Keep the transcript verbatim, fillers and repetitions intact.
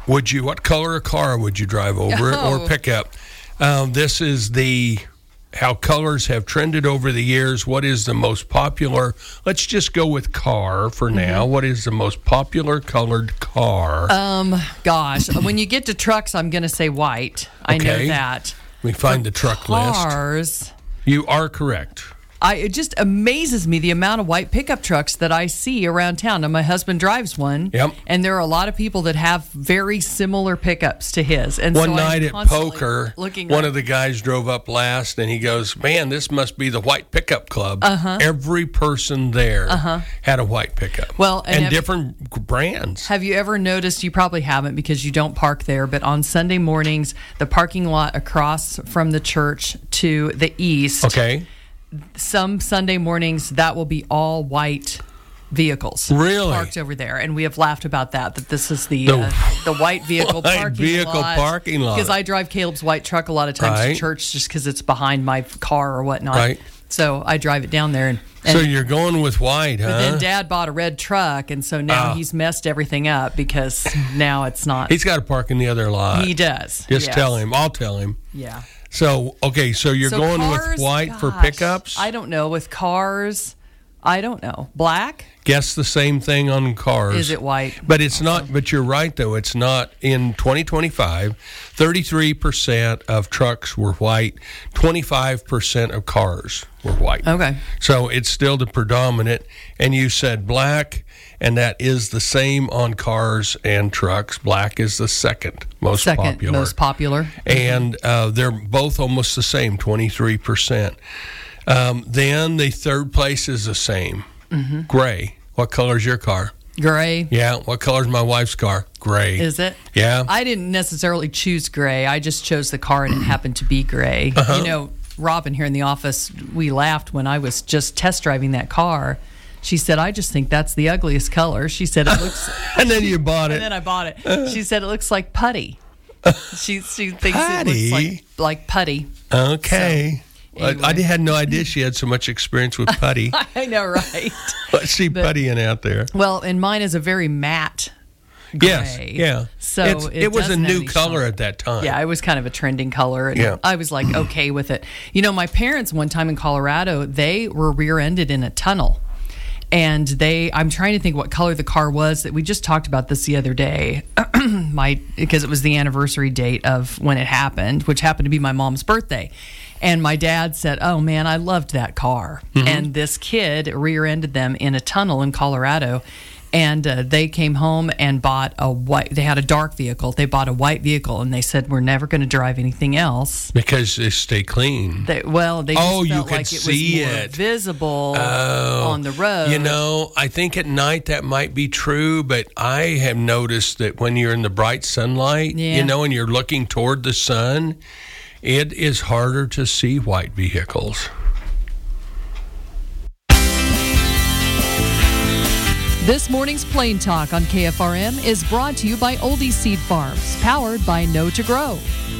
would you, what color of car would you drive over it Oh. or pick up? Um, this is the, how colors have trended over the years. What is the most popular? Let's just go with car for now. Mm-hmm. What is the most popular colored car? Um, gosh, when you get to trucks, I'm going to say white. I know Okay. that. we find the truck list. Cars. You are correct. I, it just amazes me the amount of white pickup trucks that I see around town. Now, my husband drives one, Yep. and there are a lot of people that have very similar pickups to his. And One so night I'm at constantly poker, looking one up. of the guys drove up last, and he goes, "Man, this must be the white pickup club." Uh-huh. Every person there uh-huh. had a white pickup. Well, and and, have- different g- brands. Have you ever noticed, you probably haven't because you don't park there, but on Sunday mornings, the parking lot across from the church to the east, Okay, some Sunday mornings, that will be all white vehicles Really? parked over there, and we have laughed about that. That this is the The uh, the white vehicle white parking vehicle lot. parking lot. Because I drive Caleb's white truck a lot of times Right. to church, just because it's behind my car or whatnot. Right. So I drive it down there, and, and so you're going with white, huh? but then Dad bought a red truck, and so now Ah. he's messed everything up because now it's not. He's got to park in the other lot. He does. Just yes. tell him. I'll tell him. Yeah. So, okay, so you're So going cars, with white for gosh, pickups? I don't know. With cars, I don't know. Black? Guess the same thing on cars. Is it white? But it's not, but you're right, though. It's not. In twenty twenty-five, thirty-three percent of trucks were white, twenty-five percent of cars were white. Okay. So it's still the predominant. And you said black, and that is the same on cars and trucks. Black is the second most Second popular. most popular. And uh, they're both almost the same, twenty-three percent. Um, then the third place is the same, Mm-hmm. gray. What color's your car? Gray. Yeah. What color's my wife's car? Gray. Is it? Yeah. I didn't necessarily choose gray. I just chose the car and it happened to be gray. Uh-huh. You know, Robin here in the office, we laughed when I was just test driving that car. She said, "I just think that's the ugliest color." She said, "It looks..." And then you bought And it. then I bought it. She said, "It looks like putty." She, she thinks it Putty? looks like, like putty. Okay. So, I- I anyway. had no idea she had so much experience with putty. I know, right? Let's see puttying out there. Well, and mine is a very matte gray. Yes. Yeah. So It's- it, it was a doesn't have new any color shine. at that time. Yeah, it was kind of a trending color, and Yeah. I was like okay with it. You know, my parents one time in Colorado, they were rear-ended in a tunnel, and they I'm trying to think what color the car was. That we just talked about this the other day, my because it was the anniversary date of when it happened, which happened to be my mom's birthday. And my dad said, "Oh man, I loved that car." Mm-hmm. And this kid rear-ended them in a tunnel in Colorado. And uh, they came home and bought a white. They had a dark vehicle. They bought a white vehicle, and they said, "We're never going to drive anything else." Because they stay clean. They, well, they just Oh, you felt could like it see was more it. visible Oh, on the road. You know, I think at night that might be true, but I have noticed that when you're in the bright sunlight, Yeah. you know, and you're looking toward the sun, it is harder to see white vehicles. This morning's Plain Talk on K F R M is brought to you by Oldie Seed Farms, powered by Know to Grow.